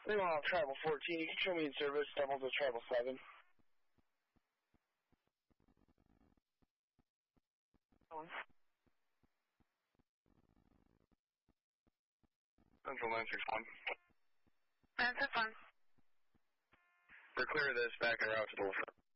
Meanwhile, Tribal 14, you can show me in service, double to Tribal 7. Central 961. 961. We're clear of this, back and route to Dolphin.